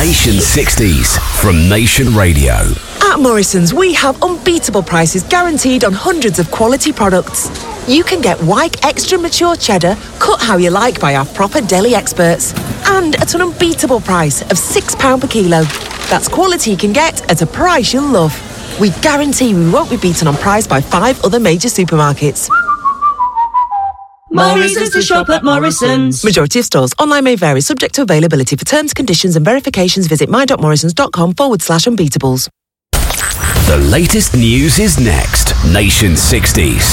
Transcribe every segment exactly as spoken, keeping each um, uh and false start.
Nation sixties from Nation Radio. At Morrison's, we have unbeatable prices guaranteed on hundreds of quality products. You can get Wyke Extra Mature Cheddar, cut how you like by our proper deli experts. And at an unbeatable price of six pounds per kilo. That's quality you can get at a price you'll love. We guarantee we won't be beaten on price by five other major supermarkets. More reasons to shop at Morrison's. Majority of stores. Online may vary, subject to availability. For terms, conditions and verifications, visit my.morrisons.com forward slash unbeatables. The latest news is next. Nation sixties.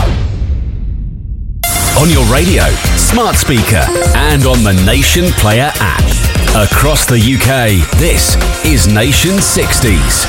On your radio, smart speaker, and on the Nation Player app. Across the U K, this is Nation sixties.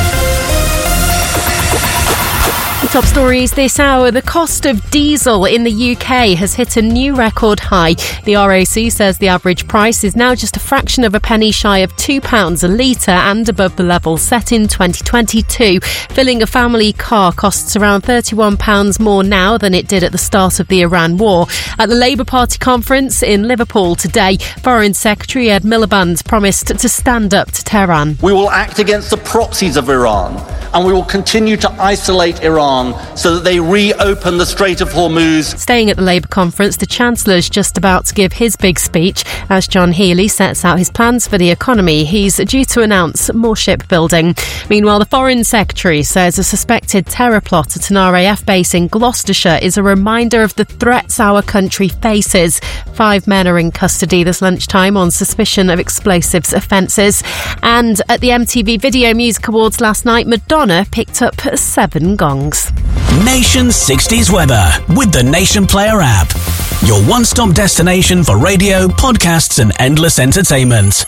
Top stories this hour. The cost of diesel in the U K has hit a new record high. The R A C says the average price is now just a fraction of a penny shy of two pounds a litre and above the level set in twenty twenty-two. Filling a family car costs around thirty-one pounds more now than it did at the start of the Iran war. At the Labour Party conference in Liverpool today, Foreign Secretary Ed Miliband promised to stand up to Tehran. We will act against the proxies of Iran, and we will continue to isolate Iran so that they reopen the Strait of Hormuz. Staying at the Labour conference, the Chancellor's just about to give his big speech as John Healey sets out his plans for the economy. He's due to announce more shipbuilding. Meanwhile, the Foreign Secretary says a suspected terror plot at an R A F base in Gloucestershire is a reminder of the threats our country faces. Five men are in custody this lunchtime on suspicion of explosives offences. And at the M T V Video Music Awards last night, Madonna picked up seven gongs. Nation sixties weather with the Nation Player app. Your one-stop destination for radio, podcasts and endless entertainment.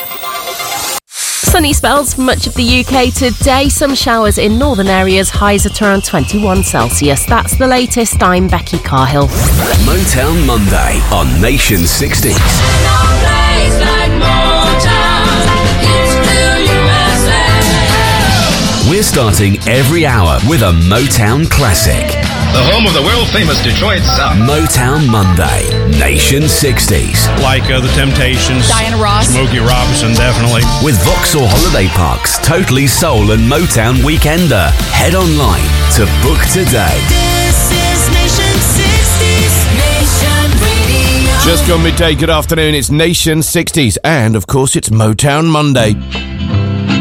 Sunny spells for much of the U K today. Some showers in northern areas, highs at around twenty-one Celsius. That's the latest. I'm Becky Carhill. Motown Monday on Nation sixties. We're starting every hour with a Motown classic. The home of the world-famous Detroit Sound. Motown Monday, Nation sixties. Like uh, The Temptations. Diana Ross. Smokey Robinson, definitely. With Vauxhall Holiday Park's Totally Soul and Motown Weekender. Head online to book today. This is Nation sixties. Nation Radio. Just gone midday, good afternoon. It's Nation sixties. And, of course, it's Motown Monday.